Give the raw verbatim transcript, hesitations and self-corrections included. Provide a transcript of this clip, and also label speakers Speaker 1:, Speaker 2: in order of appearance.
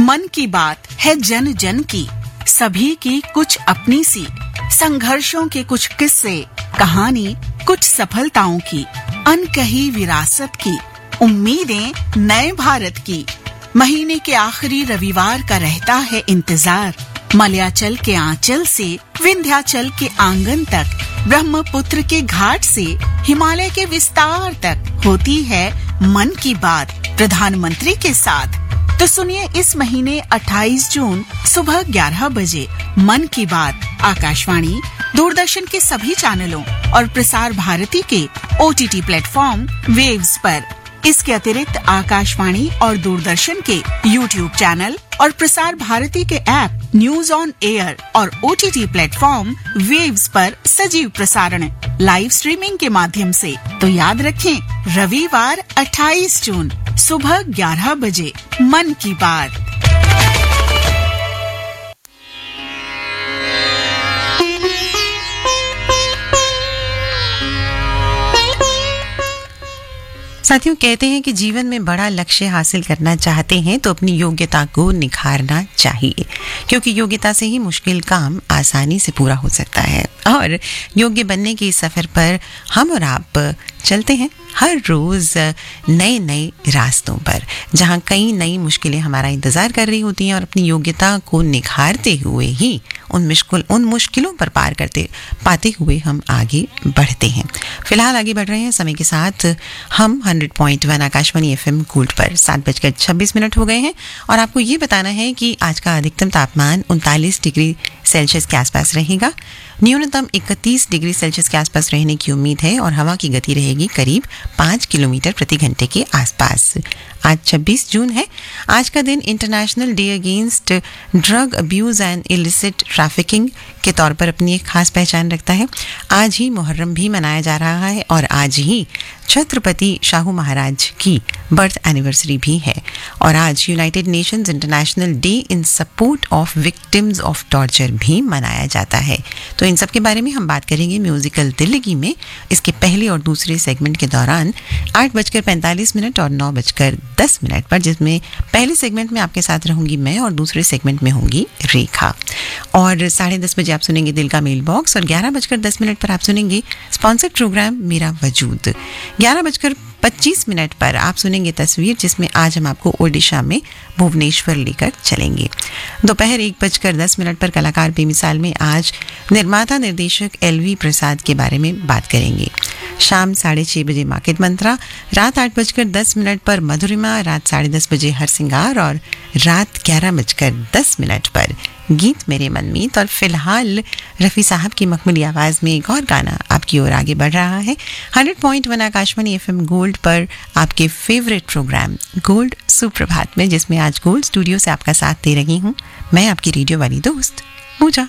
Speaker 1: मन की बात है जन जन की, सभी की कुछ अपनी सी, संघर्षों के कुछ किस्से, कहानी कुछ सफलताओं की, अनकही विरासत की, उम्मीदें नए भारत की। महीने के आखिरी रविवार का रहता है इंतजार, मलयाचल के आंचल से विंध्याचल के आंगन तक, ब्रह्मपुत्र के घाट से हिमालय के विस्तार तक होती है मन की बात प्रधानमंत्री के साथ। तो सुनिए इस महीने अट्ठाईस जून सुबह ग्यारह बजे मन की बात आकाशवाणी, दूरदर्शन के सभी चैनलों और प्रसार भारती के ओटीटी प्लेटफॉर्म वेव्स पर। इसके अतिरिक्त आकाशवाणी और दूरदर्शन के यूट्यूब चैनल और प्रसार भारती के ऐप न्यूज ऑन एयर और ओटीटी प्लेटफॉर्म वेव्स पर सजीव प्रसारण लाइव स्ट्रीमिंग के माध्यम से। तो याद रखें, रविवार अट्ठाईस जून सुबह ग्यारह बजे मन की बात।
Speaker 2: साथियों, कहते हैं कि जीवन में बड़ा लक्ष्य हासिल करना चाहते हैं तो अपनी योग्यता को निखारना चाहिए, क्योंकि योग्यता से ही मुश्किल काम आसानी से पूरा हो सकता है। और योग्य बनने के इस सफर पर हम और आप चलते हैं हर रोज नए नए रास्तों पर, जहां कई नई मुश्किलें हमारा इंतजार कर रही होती हैं, और अपनी योग्यता को निखारते हुए ही उन मुश्किल उन मुश्किलों पर पार करते पाते हुए हम आगे बढ़ते हैं। फिलहाल आगे बढ़ रहे हैं समय के साथ हम hundred point one Akashvani FM gold पर। सात बजकर छब्बीस मिनट हो गए हैं और आपको ये बताना है कि आज का अधिकतम तापमान उनतालीस डिग्री सेल्सियस के आसपास रहेगा, न्यूनतम इकतीस डिग्री सेल्सियस के आसपास रहने की उम्मीद है और हवा की गति रहेगी करीब पाँच किलोमीटर प्रति घंटे के आसपास। आज छब्बीस जून है। आज का दिन international day against drug abuse and illicit trafficking के तौर पर अपनी एक खास पहचान रखता है। आज ही मुहर्रम भी मनाया जा रहा है और आज ही छत्रपति शाहू महाराज की बर्थ एनिवर्सरी भी है। और आज United Nations international day in support of victims of torture भी मनाया जाता है। तो इन सब के बारे में हम बात करेंगे म्यूजिकल दिल्लगी में इसके पहले और दूसरे सेगमेंट के दौरान आठ बजकर पैंतालीस मिनट और नौ बजकर दस मिनट पर, जिसमें पहले सेगमेंट में आपके साथ रहूंगी मैं और दूसरे सेगमेंट में होंगी रेखा। और साढ़े दस बजे आप सुनेंगे दिल का मेल बॉक्स और ग्यारह बजकर दस मिनट पर आप सुनेंगे स्पॉन्सर्ड प्रोग्राम मेरा वजूद। ग्यारह बजकर पच्चीस मिनट पर आप सुनेंगे तस्वीर, जिसमें आज हम आपको ओडिशा में भुवनेश्वर लेकर चलेंगे। दोपहर एक बजकर दस मिनट पर कलाकार बेमिसाल में आज निर्माता निर्देशक एलवी प्रसाद के बारे में बात करेंगे। शाम साढ़े छः बजे मार्केट मंत्रा, रात आठ बजकर दस मिनट पर मधुरिमा, रात साढ़े दस बजे हरसिंगार और रात ग्यारह बजकर दस मिनट पर गीत मेरे मनमीत। और फिलहाल रफ़ी साहब की मखमली आवाज़ में एक और गाना आपकी ओर आगे बढ़ रहा है hundred point one Akashvani FM gold पर, आपके फेवरेट प्रोग्राम गोल्ड सुप्रभात में, जिसमें आज गोल्ड स्टूडियो से आपका साथ दे रही हूँ मैं, आपकी रेडियो वाली दोस्त पूजा।